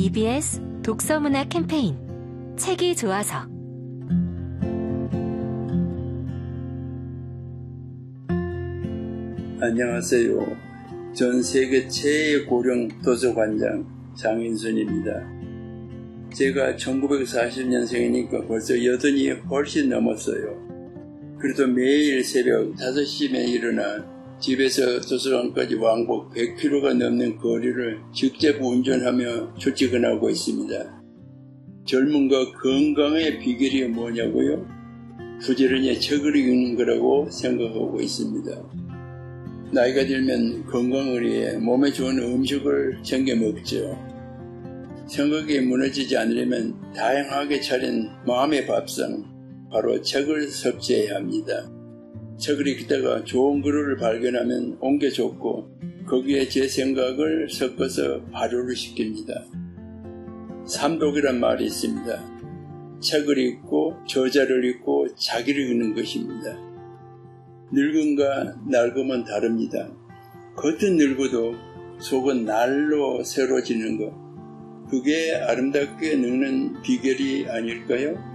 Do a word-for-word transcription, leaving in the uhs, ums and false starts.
이비에스 독서문화 캠페인 책이 좋아서. 안녕하세요. 전 세계 최애 고령 도서관장 장인순입니다. 제가 천구백사십 년생이니까 벌써 여든이 훨씬 넘었어요. 그래도 매일 새벽 다섯 시에 일어나 집에서 도서관까지 왕복 백 킬로미터가 넘는 거리를 직접 운전하며 출퇴근하고 있습니다. 젊음과 건강의 비결이 뭐냐고요? 부지런히 책을 읽는 거라고 생각하고 있습니다. 나이가 들면 건강을 위해 몸에 좋은 음식을 챙겨 먹죠. 생각이 무너지지 않으려면 다양하게 차린 마음의 밥상, 바로 책을 섭취해야 합니다. 책을 읽다가 좋은 글을 발견하면 옮겨 줬고 거기에 제 생각을 섞어서 발효를 시킵니다. 삼독이란 말이 있습니다. 책을 읽고 저자를 읽고 자기를 읽는 것입니다. 늙음과 낡음은 다릅니다. 겉은 늙어도 속은 날로 새로워지는 것, 그게 아름답게 늙는 비결이 아닐까요?